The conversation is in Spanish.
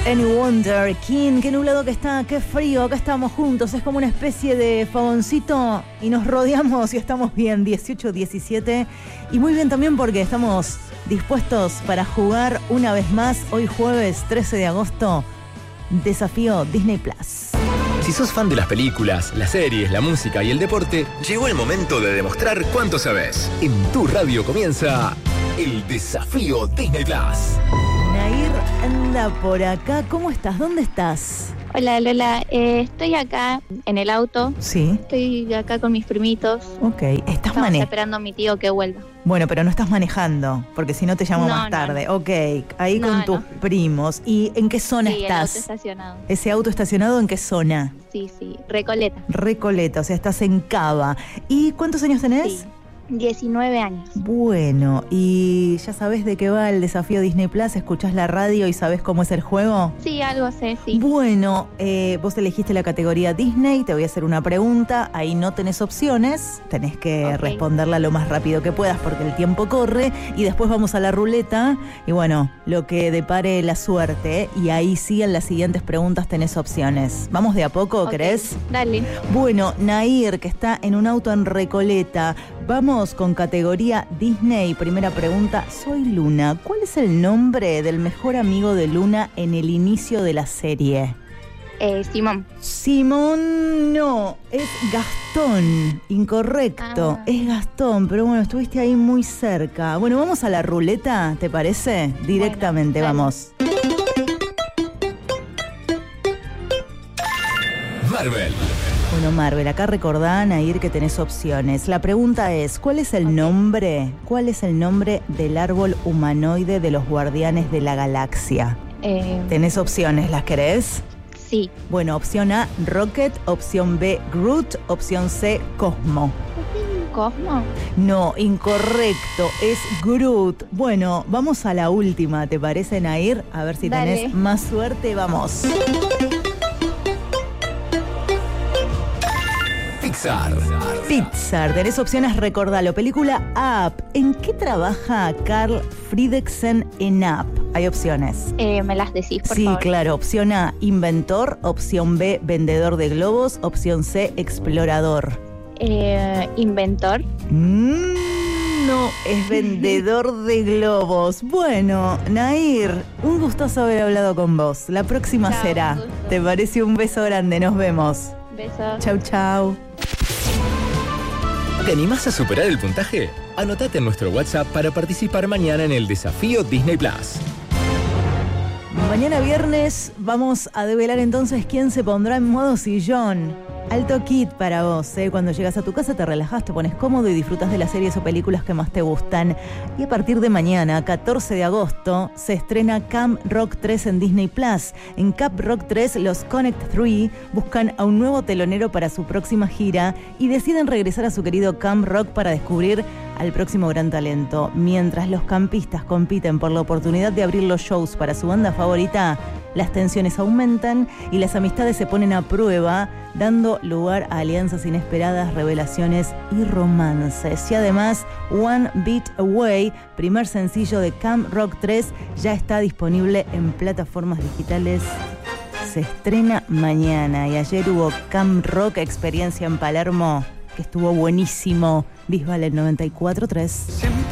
Any Wonder, King, qué nublado que está, qué frío, acá estamos juntos, es como una especie de fogoncito y nos rodeamos y estamos bien, 18, 17 y muy bien también porque estamos dispuestos para jugar una vez más, hoy jueves 13 de agosto, Desafío Disney Plus. Si sos fan de las películas, las series, la música y el deporte, llegó el momento de demostrar cuánto sabes. En tu radio comienza el Desafío Disney Plus. Nair anda por acá. ¿Cómo estás? ¿Dónde estás? Hola Lola, estoy acá en el auto. Sí. Estoy acá con mis primitos. Ok, estás Estamos esperando a mi tío que vuelva. Bueno, pero no estás manejando, porque si no te llamo más tarde. No. Ok, ahí con tus primos. ¿Y en qué zona estás? El auto estacionado. ¿Ese auto estacionado en qué zona? Sí, Recoleta. Recoleta, o sea, estás en Cava. ¿Y cuántos años tenés? Sí. 19 años. Bueno, ¿y ya sabés de qué va el Desafío Disney Plus? ¿Escuchás la radio y sabés cómo es el juego? Sí, algo sé, sí. Bueno, vos elegiste la categoría Disney, te voy a hacer una pregunta, ahí no tenés opciones, tenés que responderla lo más rápido que puedas porque el tiempo corre y después vamos a la ruleta y bueno, lo que depare la suerte y ahí sí en las siguientes preguntas tenés opciones. ¿Vamos de a poco, crees? Dale. Bueno, Nair, que está en un auto en Recoleta, vamos con categoría Disney. Primera pregunta, soy Luna. ¿Cuál es el nombre del mejor amigo de Luna en el inicio de la serie? Simón. Simón no, es Gastón. Incorrecto, es Gastón, pero bueno, estuviste ahí muy cerca. Bueno, vamos a la ruleta, ¿te parece? Directamente, bueno, vamos. Marvel. Bueno, Marvel, acá recordá, Nair, que tenés opciones. La pregunta es, ¿cuál es el nombre del árbol humanoide de los Guardianes de la Galaxia? ¿Tenés opciones? ¿Las querés? Sí. Bueno, opción A, Rocket, opción B, Groot, opción C, Cosmo. ¿Cosmo? No, incorrecto, es Groot. Bueno, vamos a la última, ¿te parece, Nair? A ver si tenés más suerte, vamos. Pixar, tenés opciones, recordalo. Película Up. ¿En qué trabaja Carl Fredricksen en Up? Hay opciones. ¿Me las decís, por favor? Sí, claro. Opción A, inventor. Opción B, vendedor de globos. Opción C, explorador. ¿Inventor? No, es vendedor de globos. Bueno, Nair, un gustoso haber hablado con vos. La próxima será. ¿Te parece? Un beso grande. Nos vemos. Besos. Chau, chau. ¿Te animás a superar el puntaje? Anotate en nuestro WhatsApp para participar mañana en el Desafío Disney Plus. Mañana viernes vamos a develar entonces quién se pondrá en modo sillón. Alto kit para vos, ¿eh? Cuando llegas a tu casa te relajás, te pones cómodo y disfrutas de las series o películas que más te gustan. Y a partir de mañana, 14 de agosto, se estrena Camp Rock 3 en Disney Plus. En Camp Rock 3, los Connect 3 buscan a un nuevo telonero para su próxima gira y deciden regresar a su querido Camp Rock para descubrir al próximo gran talento. Mientras los campistas compiten por la oportunidad de abrir los shows para su banda favorita, las tensiones aumentan y las amistades se ponen a prueba, dando lugar a alianzas inesperadas, revelaciones y romances. Y además, One Beat Away, primer sencillo de Camp Rock 3, ya está disponible en plataformas digitales. Se estrena mañana y ayer hubo Camp Rock Experiencia en Palermo, que estuvo buenísimo. Bisbal el 94.3.